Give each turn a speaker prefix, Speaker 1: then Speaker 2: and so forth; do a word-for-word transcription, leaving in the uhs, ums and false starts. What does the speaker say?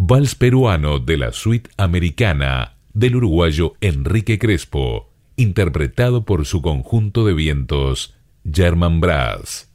Speaker 1: Vals peruano de la suite americana del uruguayo Enrique Crespo, interpretado por su conjunto de vientos German Brass.